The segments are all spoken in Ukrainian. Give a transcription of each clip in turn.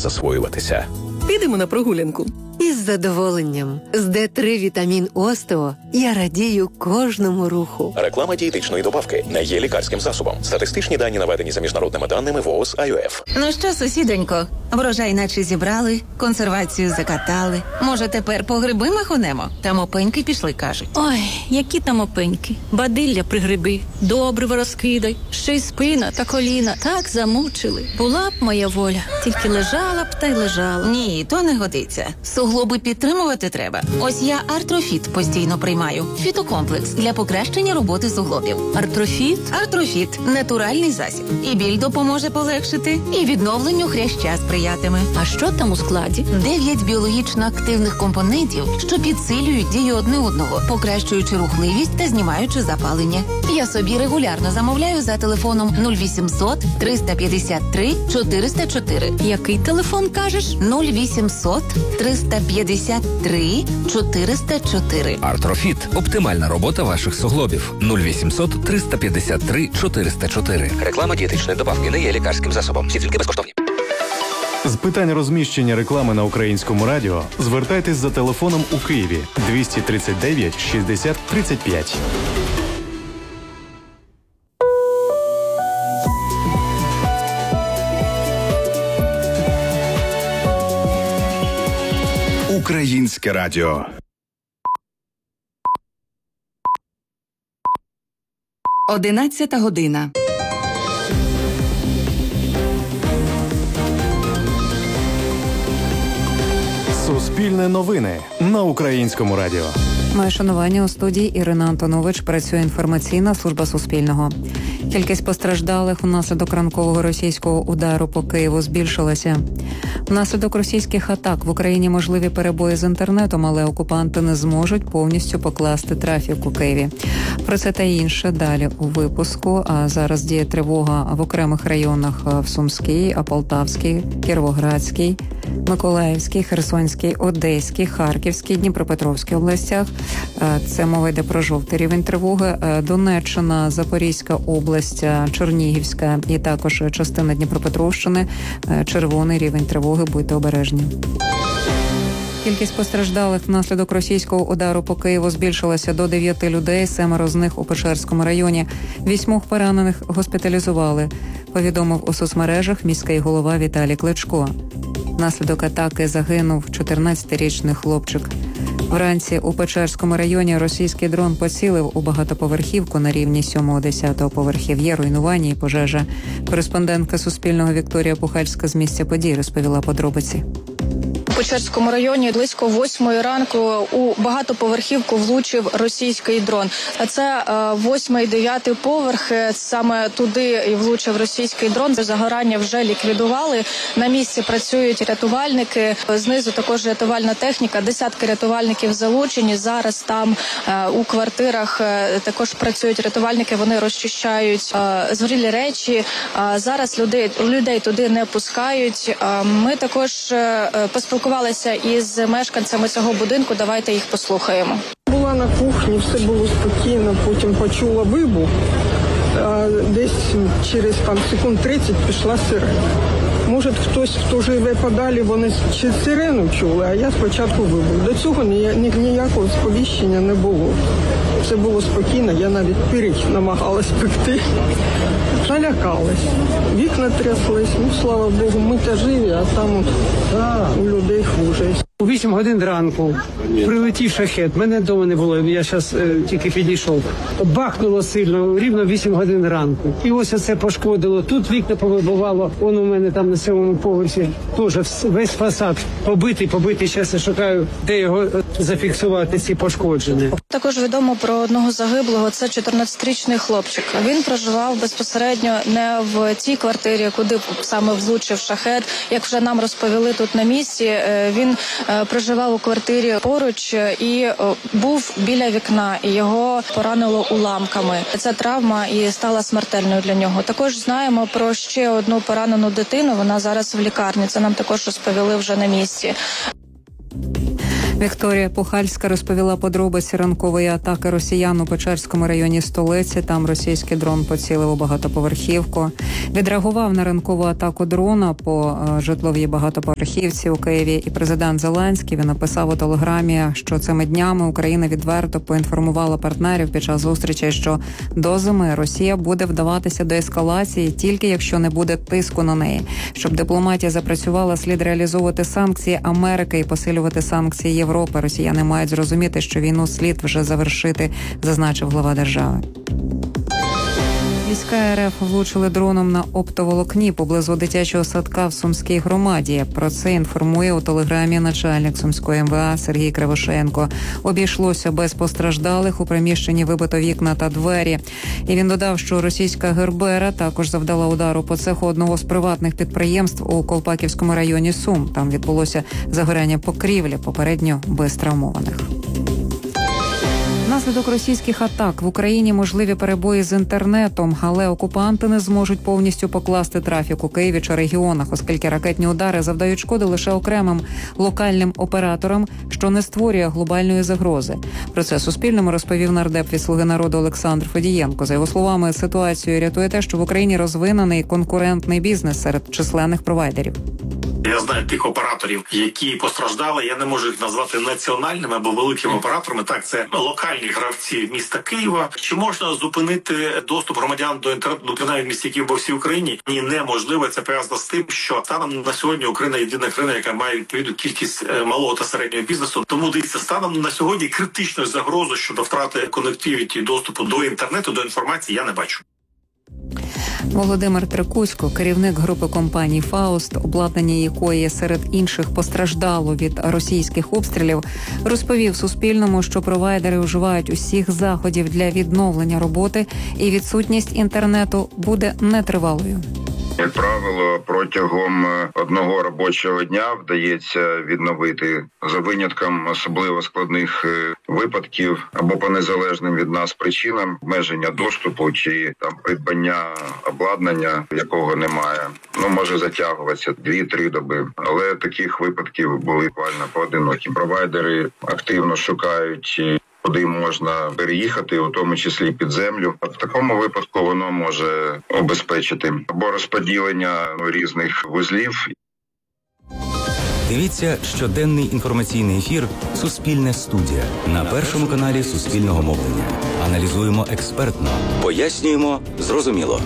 засвоюватися. Підемо на прогулянку. Із задоволенням. З Д3 вітамін Остео я радію кожному руху. Реклама дієтичної добавки не є лікарським засобом. Статистичні дані наведені за міжнародними даними ВООЗ АЮФ. Ну що, сусідонько, врожай наче зібрали, консервацію закатали. Може, тепер по гриби махонемо? Там опеньки пішли, кажуть. Ой, які там опеньки. Бадилля при гриби, добриво розкидай. Ще й спина та коліна так замучили. Була б моя воля, тільки лежала б та й лежала. Ні, то не годиться. Суглоби підтримувати треба. Ось я Артрофіт постійно приймаю. Фітокомплекс для покращення роботи суглобів. Артрофіт? Артрофіт – натуральний засіб. І біль допоможе полегшити, і відновленню хряща сприятиме. А що там у складі? 9 біологічно активних компонентів, що підсилюють дію одне одного, покращуючи рухливість та знімаючи запалення. Я собі регулярно замовляю за телефоном 0800 353 404. Який телефон, кажеш? 0800 353 404. Артрофіт – оптимальна робота ваших суглобів. 0800 353 404. Реклама дієтичної добавки не є лікарським засобом. Всі тільки безкоштовні. З питань розміщення реклами на Українському радіо звертайтесь за телефоном у Києві 239 60 35. Українське радіо. Одинадцята година. Суспільне новини на Українському радіо. Моє шанування у студії Ірина Антонович. Працює інформаційна служба Суспільного. Кількість постраждалих внаслідок ранкового російського удару по Києву збільшилася. Внаслідок російських атак в Україні можливі перебої з інтернетом, але окупанти не зможуть повністю покласти трафік у Києві. Про це та інше далі у випуску. А зараз діє тривога в окремих районах в Сумській, Полтавській, Кіровоградській, Миколаївській, Херсонській, Одеській, Харківській, Дніпропетровській областях. Це мова йде про жовтий рівень тривоги. Донеччина, Запорізька область, Чернігівська і також частина Дніпропетровщини. Червоний рівень тривоги, будьте обережні. Кількість постраждалих внаслідок російського удару по Києву збільшилася до 9 людей, 7 з них у Печерському районі. 8 поранених госпіталізували, повідомив у соцмережах міський голова Віталій Кличко. Внаслідок атаки загинув 14-річний хлопчик. Вранці у Печерському районі російський дрон поцілив у багатоповерхівку на рівні 7-10 поверхів. Є руйнування і пожежа. Кореспондентка Суспільного Вікторія Пухальська з місця подій розповіла подробиці. У Печерському районі близько 8 ранку у багатоповерхівку влучив російський дрон. Це 8-9 поверхи, саме туди і влучив російський дрон. Загорання вже ліквідували. На місці працюють рятувальники, знизу також рятувальна техніка, десятки рятувальників залучені. Зараз там у квартирах також працюють рятувальники, вони розчищають згорілі речі. Зараз людей туди не пускають. Ми також поспілкувалися із мешканцями цього будинку. Давайте їх послухаємо. Була на кухні, все було спокійно, потім почула вибух. Десь через секунд 30 пішла сирена. Може, хтось, хто живе подалі, вони чи сирену чули, а я спочатку вибух. До цього ніякого сповіщення не було. Все було спокійно, я навіть пиріч намагалась пекти. Налякалась. Вікна тряслись, слава Богу, ми та живі, а там у людей хуже. У 8 годин ранку прилетів шахет. Мене вдома не було, я зараз тільки підійшов. Бахнуло сильно, рівно 8 годин ранку. І ось це пошкодило. Тут вікна повибивало. Он у мене там на 7-му поверсі теж весь фасад побитий. Зараз я шукаю, де його зафіксувати, ці пошкодження. Також відомо про одного загиблого. Це 14-річний хлопчик. Він проживав безпосередньо не в тій квартирі, куди саме влучив шахет. Як вже нам розповіли тут на місці, він проживав у квартирі поруч і був біля вікна, і його поранило уламками. Ця травма і стала смертельною для нього. Також знаємо про ще одну поранену дитину, вона зараз в лікарні. Це нам також розповіли вже на місці. Вікторія Пухальська розповіла подробиці ранкової атаки росіян у Печерському районі столиці. Там російський дрон поцілив у багатоповерхівку. Відреагував на ранкову атаку дрона по житловій багатоповерхівці у Києві і президент Зеленський. Він написав у телеграмі, що цими днями Україна відверто поінформувала партнерів під час зустрічі, що до зими Росія буде вдаватися до ескалації тільки якщо не буде тиску на неї. Щоб дипломатія запрацювала, слід реалізовувати санкції Америки і посилювати санкції Європи. Росіяни мають зрозуміти, що війну слід вже завершити, зазначив глава держави. Війська РФ влучили дроном на оптоволокні поблизу дитячого садка в Сумській громаді. Про це інформує у телеграмі начальник Сумської МВА Сергій Кривошеєнко. Обійшлося без постраждалих, у приміщенні вибито вікна та двері. І він додав, що російська Гербера також завдала удару по цеху одного з приватних підприємств у Колпаківському районі Сум. Там відбулося загоряння покрівлі, попередньо без травмованих. Внаслідок російських атак в Україні можливі перебої з інтернетом, але окупанти не зможуть повністю покласти трафік у Києві чи регіонах, оскільки ракетні удари завдають шкоди лише окремим локальним операторам, що не створює глобальної загрози. Про це Суспільному розповів нардеп від «Слуги народу» Олександр Федієнко. За його словами, ситуацію рятує те, що в Україні розвинений конкурентний бізнес серед численних провайдерів. Я знаю тих операторів, які постраждали. Я не можу їх назвати національними або великими операторами. Так, це локальні гравці міста Києва. Чи можна зупинити доступ громадян до інтернету, принаймні в місті Києва, по всій Україні? Ні, неможливо. Це пов'язано з тим, що станом на сьогодні Україна єдина країна, яка має відповідну кількість малого та середнього бізнесу. Тому дивіться, станом на сьогодні критичної загрози щодо втрати конективіті, доступу до інтернету, до інформації я не бачу. Володимир Трикусько, керівник групи компаній «Фауст», обладнання якої серед інших постраждало від російських обстрілів, розповів Суспільному, що провайдери вживають усіх заходів для відновлення роботи і відсутність інтернету буде нетривалою. Як правило, протягом одного робочого дня вдається відновити, за винятком особливо складних випадків або по незалежним від нас причинам, обмеження доступу чи там придбання обладнання, якого немає. Може затягуватися 2-3 доби. Але таких випадків були буквально поодинокі. Провайдери активно шукають, куди можна переїхати, у тому числі під землю. В такому випадку воно може обезпечити або розподілення різних вузлів. Дивіться щоденний інформаційний ефір «Суспільне студія» на Першому каналі Суспільного мовлення. Аналізуємо експертно, пояснюємо зрозуміло.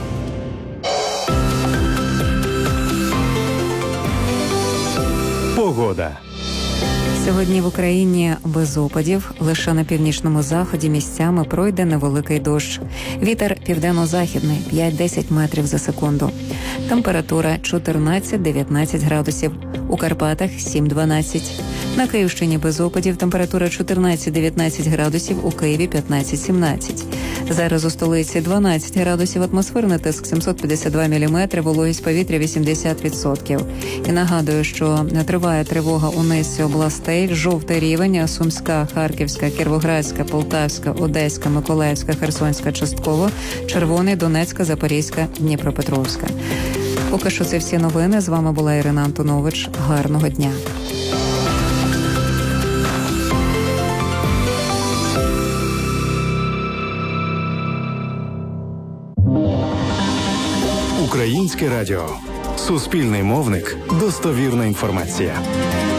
Погода. Сьогодні в Україні без опадів, лише на північному заході місцями пройде невеликий дощ. Вітер південно-західний 5-10 метрів за секунду. Температура 14-19 градусів. У Карпатах 7-12. На Київщині без опадів температура 14-19 градусів, у Києві 15-17. Зараз у столиці 12 градусів, атмосферний тиск 752 міліметри, вологість повітря 80%. І нагадую, що триває тривога у низці областей. Жовтий рівень: Сумська, Харківська, Кіровоградська, Полтавська, Одеська, Миколаївська, Херсонська частково, червоний: Донецька, Запорізька, Дніпропетровська. Поки що це всі новини. З вами була Ірина Антонович. Гарного дня. Українське радіо. Суспільний мовник. Достовірна інформація.